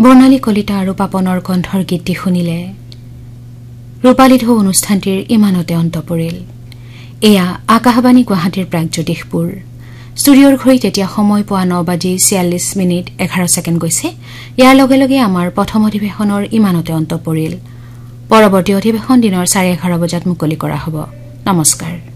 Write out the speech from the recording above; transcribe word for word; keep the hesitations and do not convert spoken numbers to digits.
বৰ্ণালী কলিতা আৰু পাপনৰ কণ্ঠৰ গীতটি শুনিলে ৰূপালী ঢৌ অনুষ্ঠানটিৰ ইমানতে অন্ত পৰিল। এয়া আকাশবাণী গুৱাহাটীৰ প্ৰাগজ্যোতিষপুৰ। ষ্টুডিঅ'ৰ ঘড়ীত এতিয়া সময় পোৱা ন বাজি ছিয়াল্লিছ মিনিট এঘাৰ ছেকেণ্ড গৈছে। ইয়াৰ লগে লগে আমাৰ প্ৰথম অধিৱেশনৰ ইমানতে অন্ত পৰিল। পৰৱৰ্তী অধিৱেশন দিনৰ চাৰে এঘাৰ বজাত মুকলি কৰা হ'ব। নমস্কাৰ।